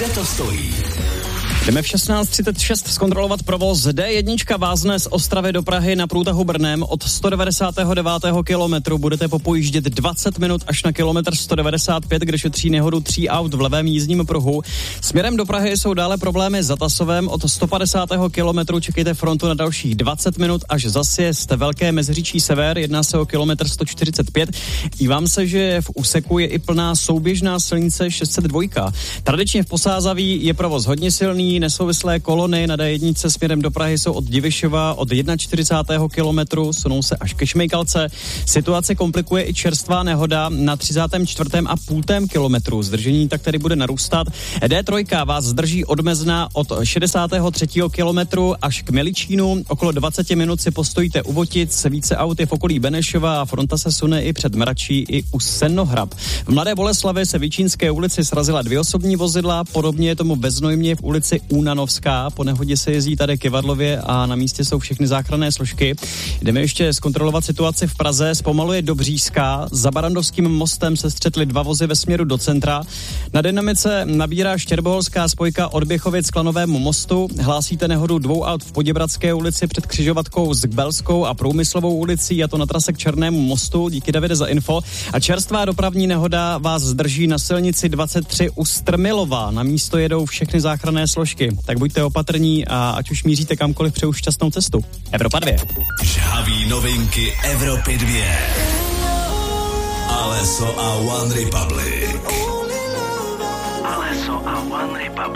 kde to stojí. Jdeme v 16:36 zkontrolovat provoz. D1 vázne z Ostravy do Prahy na průtahu Brnem. Od 199. kilometru budete popojíždět 20 minut až na kilometr 195, kde šetří nehodu 3 aut v levém jízdním pruhu. Směrem do Prahy jsou dále problémy s Zatasovem. Od 150. kilometru čekejte frontu na dalších 20 minut až za sjezd Velké Meziříčí sever. Jedná se o kilometr 145. Dívám se, že v úseku je i plná souběžná silnice 602. Tradičně v Posázaví je provoz hodně silný. Nesouvislé kolony na D1 směrem do Prahy jsou od Divišova od 41. kilometru, sunou se až ke Šmejkalce. Situace komplikuje i čerstvá nehoda na 34,5 kilometru. Zdržení tak tedy bude narůstat. D3 vás zdrží od Mezna od 63. kilometru až k Miličínu. Okolo 20 minut si postojíte u Votic, více aut je v okolí Benešova a fronta se sune i před Mračí i u Senohrab. V Mladé Boleslavi se v Jičínské ulici srazila 2 osobní vozidla, podobně je tomu ve Znojmě v ulici Únanovská. Po nehodě se jezdí tady ke Vadlově a na místě jsou všechny záchranné složky. Jdeme ještě zkontrolovat situaci v Praze. Zpomaluje do Bříska. Za Barandovským mostem se střetly 2 vozy ve směru do centra. Na dynamice nabírá Štěrboholská spojka od Běchovic k Lanovému mostu. Hlásíte nehodu 2 aut v Poděbradské ulici před křižovatkou s Belskou a Průmyslovou ulicí, a to na trase k Černému mostu. Díky, Davide, za info. A čerstvá dopravní nehoda vás zdrží na silnici 23 u Strmilova. Na místo jedou všechny záchranné složky. Tak buďte opatrní a ať už míříte kamkoliv, přeju šťastnou cestu. Evropa 2. Žhaví novinky Evropy 2. Alesso a One Republic.